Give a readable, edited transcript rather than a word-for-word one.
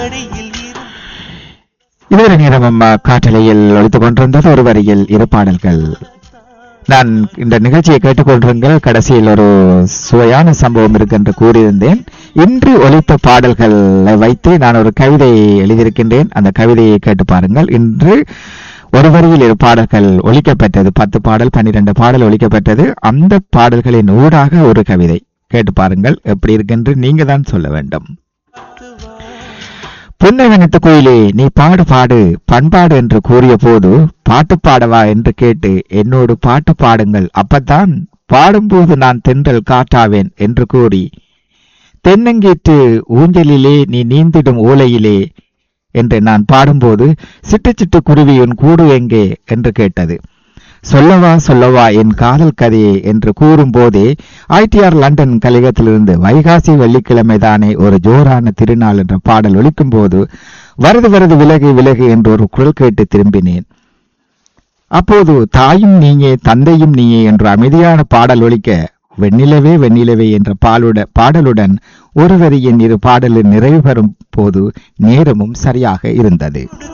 இதுவரை நேரமும் காற்றலையில் ஒழித்துக் கொண்டிருந்தது ஒரு வரியில் இரு பாடல்கள். நான் இந்த நிகழ்ச்சியை கேட்டுக்கொண்டிருங்கள். கடைசியில் ஒரு சுவையான சம்பவம் இருக்கு என்று கூறியிருந்தேன். இன்று ஒலித்த பாடல்களை வைத்து நான் ஒரு கவிதை எழுதியிருக்கின்றேன். அந்த கவிதையை கேட்டு பாருங்கள். இன்று ஒரு வரியில் இரு பாடல்கள் ஒலிக்கப்பட்டது. 10 பாடல் 12 பாடல் ஒலிக்கப்பட்டது. அந்த பாடல்களின் ஊடாக ஒரு கவிதை கேட்டு பாருங்கள். எப்படி இருக்கென்று நீங்க தான் சொல்ல வேண்டும். புன்னவனத்து கோயிலே நீ பாடு பாடு பண்பாடு என்று கூறிய போது பாட்டு பாடவா என்று கேட்டு என்னோடு பாட்டு பாடுங்கள், அப்பத்தான் பாடும்போது நான் தென்றல் காட்டாவேன் என்று கூறி தென்னங்கீற்று ஊஞ்சலிலே நீ நீந்திடும் ஓலையிலே என்று நான் பாடும்போது சிட்டு சிட்டு குருவி உன் கூடு எங்கே என்று கேட்டது. சொல்லவா சொல்லவா என் காதல் கதையே என்று கூறும் போதே ITR லண்டன் கழகத்திலிருந்து வைகாசி வெள்ளிக்கிழமை தானே ஒரு ஜோரான திருநாள் என்ற பாடல் ஒலிக்கும் போது வருது வருது விலகு விலகு என்று ஒரு குரல் கேட்டு திரும்பினேன். அப்போது தாயும் நீயே தந்தையும் நீயே என்ற அமைதியான பாடல் ஒலிக்க வெண்ணிலவே வெண்ணிலவே என்ற பாடலுடன் ஒரு வரியின் இரு பாடலில் நிறைவு பெறும் போது நேரமும் சரியாக இருந்தது.